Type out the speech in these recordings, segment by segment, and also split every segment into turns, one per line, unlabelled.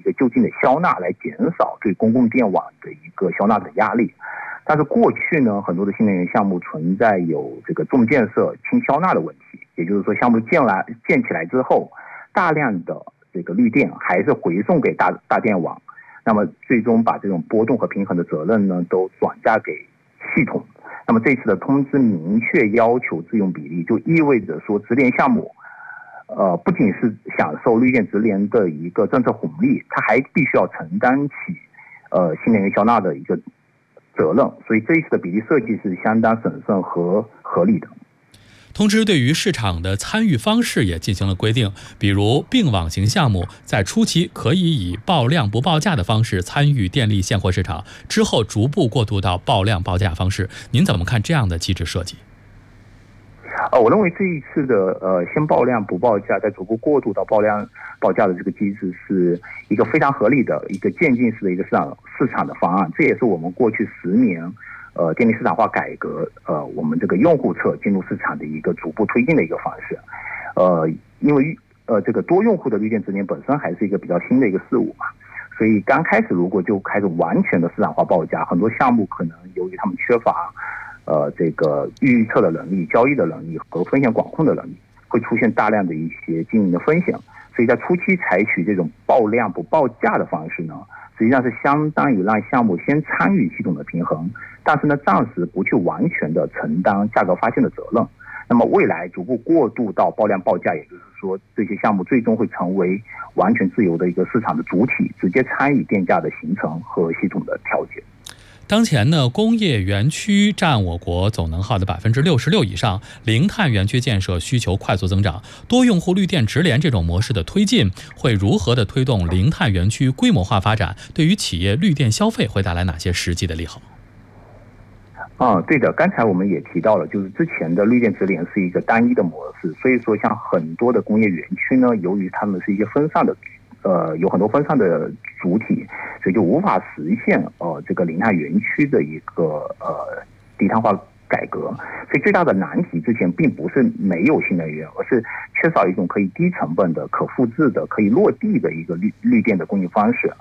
个就近的消纳，来减少对公共电网的一个消纳的压力。但是过去呢，很多的新能源项目存在有这个重建设轻消纳的问题，也就是说项目建起来之后，大量的这个绿电还是回送给大电网，那么最终把这种波动和平衡的责任呢都转嫁给系统。那么这次的通知明确要求自用比例，就意味着说直联项目不仅是享受绿电直联的一个政策红利，它还必须要承担起新能源消纳的一个责任，所以这一次的比例设计是相当审慎和合理的。
通知对于市场的参与方式也进行了规定，比如并网型项目在初期可以以报量不报价的方式参与电力现货市场，之后逐步过渡到报量报价方式。您怎么看这样的机制设计？
我认为这一次的先报量不报价，再逐步过渡到报量报价的这个机制是一个非常合理的一个渐进式的一个市场的方案，这也是我们过去10年电力市场化改革我们这个用户侧进入市场的一个逐步推进的一个方式。因为这个多用户的绿电直联本身还是一个比较新的一个事物嘛，所以刚开始如果就开始完全的市场化报价，很多项目可能由于他们缺乏这个预测的能力、交易的能力和风险管控的能力，会出现大量的一些经营的风险。所以在初期采取这种报量不报价的方式呢，实际上是相当于让项目先参与系统的平衡，但是呢暂时不去完全的承担价格发现的责任。那么未来逐步过渡到报量报价，也就是说这些项目最终会成为完全自由的一个市场的主体，直接参与电价的形成和系统的调节。
当前呢，工业园区占我国总能耗的66%以上，零碳园区建设需求快速增长，多用户绿电直联这种模式的推进，会如何的推动零碳园区规模化发展？对于企业绿电消费会带来哪些实际的利好？
对的，刚才我们也提到了，就是之前的绿电直联是一个单一的模式，所以说像很多的工业园区呢，由于他们是一些分散的有很多分散的主体，所以就无法实现这个零碳园区的一个低碳化改革。所以最大的难题之前并不是没有新能源，而是缺少一种可以低成本的、可复制的、可以落地的一个绿电的供应方式。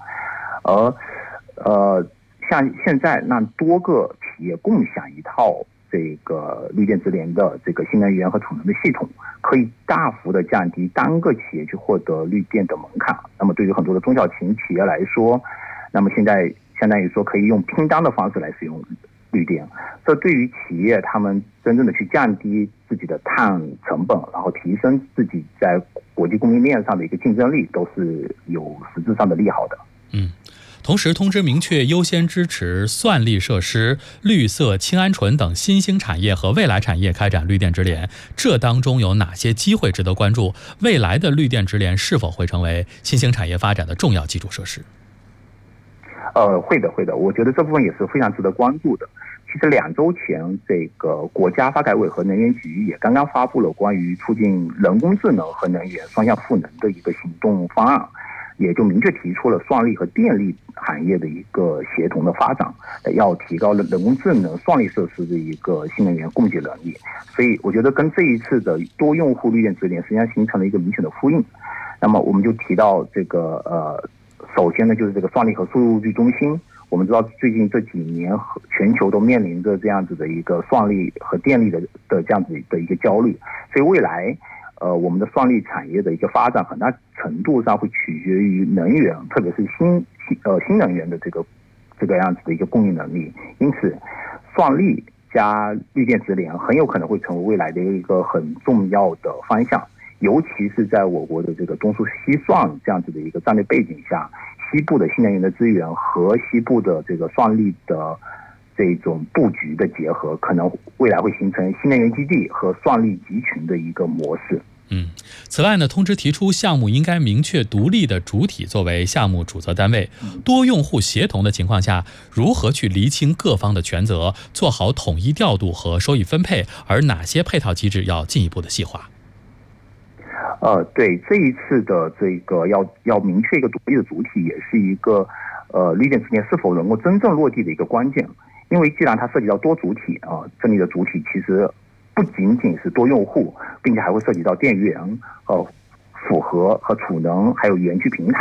像现在让多个企业共享一套这个绿电直联的这个新能源和储能的系统，可以大幅的降低单个企业去获得绿电的门槛。那么对于很多的中小型企业来说，那么现在相当于说可以用拼单的方式来使用绿电，这对于企业他们真正的去降低自己的碳成本，然后提升自己在国际供应链上的一个竞争力，都是有实质上的利好的。
同时，通知明确优先支持算力设施、绿色、氢鹌鹑等新兴产业和未来产业开展绿电直联，这当中有哪些机会值得关注？未来的绿电直联是否会成为新兴产业发展的重要基础设施？
会的，我觉得这部分也是非常值得关注的。其实2周前，这个国家发改委和能源局也刚刚发布了关于促进人工智能和能源双向赋能的一个行动方案，也就明确提出了算力和电力行业的一个协同的发展，要提高人工智能算力设施的一个新能源供给能力。所以我觉得跟这一次的多用户绿电直联实际上形成了一个明显的呼应。那么我们就提到这个首先呢就是这个算力和数据中心。我们知道最近这几年全球都面临着这样子的一个算力和电力的这样子的一个焦虑，所以未来我们的算力产业的一个发展很大程度上会取决于能源，特别是新能源的这个样子的一个供应能力。因此算力加绿电直联很有可能会成为未来的一个很重要的方向，尤其是在我国的这个中枢西算这样子的一个战略背景下，西部的新能源的资源和西部的这个算力的这种布局的结合，可能未来会形成新能源基地和算力集群的一个模式。
此外呢，通知提出项目应该明确独立的主体作为项目主责单位，多用户协同的情况下，如何去厘清各方的权责，做好统一调度和收益分配，而哪些配套机制要进一步的细化？
对，这一次的这个要明确一个独立的主体，也是一个绿电直联是否能够真正落地的一个关键。因为既然它涉及到多主体这里的主体其实不仅仅是多用户，并且还会涉及到电源、符合和储能，还有园区平台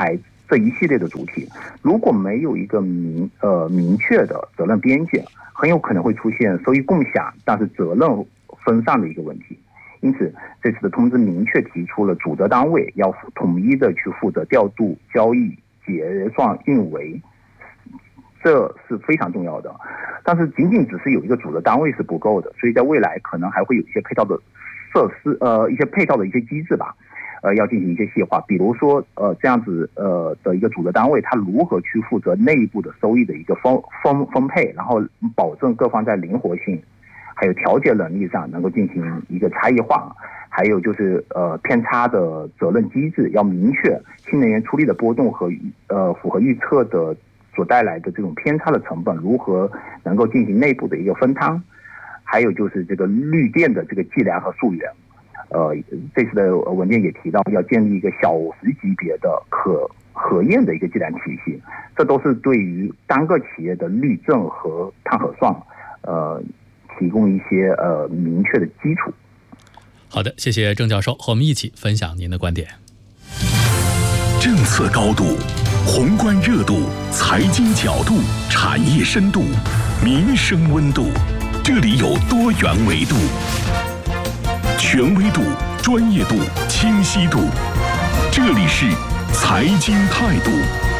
这一系列的主体，如果没有一个明确的责任边界，很有可能会出现收益共享，但是责任分散的一个问题。因此，这次的通知明确提出了主责单位要统一的去负责调度、交易、结算、运维，这是非常重要的。但是仅仅只是有一个主责单位是不够的，所以在未来可能还会有一些配套的设施，一些配套的一些机制吧，要进行一些细化。比如说，这样子的一个主责单位，它如何去负责内部的收益的一个分配，然后保证各方在灵活性还有调节能力上能够进行一个差异化，还有就是偏差的责任机制要明确，新能源出力的波动和符合预测的所带来的这种偏差的成本如何能够进行内部的一个分摊，还有就是这个绿电的这个计量和溯源。这次的文件也提到要建立一个小时级别的可核验的一个计量体系，这都是对于单个企业的绿证和碳核算提供一些明确的基础。
好的，谢谢郑教授和我们一起分享您的观点。
政策高度、宏观热度、财经角度、产业深度、民生温度，这里有多元维度，权威度、专业度、清晰度，这里是财经态度。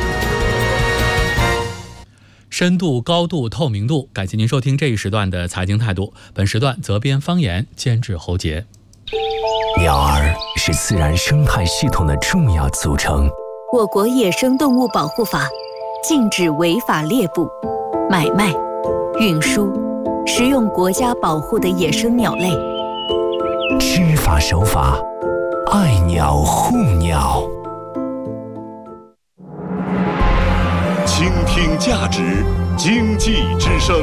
深度、高度、透明度，感谢您收听这一时段的财经态度。本时段责编方言，监制侯杰。
鸟儿是自然生态系统的重要组成。
我国野生动物保护法禁止违法猎捕、买卖、运输、食用国家保护的野生鸟类。
知法守法，爱鸟护鸟。
倾听价值，经济之声。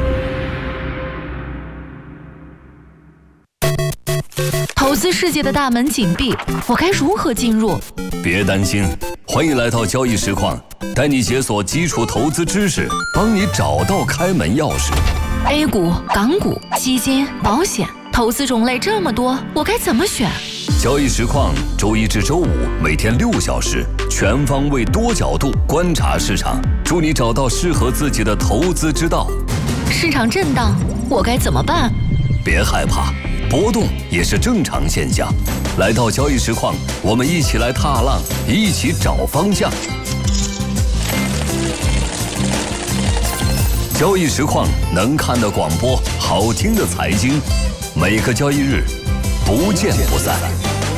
投资世界的大门紧闭，我该如何进入？
别担心，欢迎来到交易实况，带你解锁基础投资知识，帮你找到开门钥匙。
A 股、港股、基金、保险，投资种类这么多，我该怎么选？
交易实况周一至周五每天6小时，全方位多角度观察市场，助你找到适合自己的投资之道。
市场震荡，我该怎么办？
别害怕，波动也是正常现象。来到交易实况，我们一起来踏浪，一起找方向。交易实况能看的广播，好听的财经，每个交易日不见不散。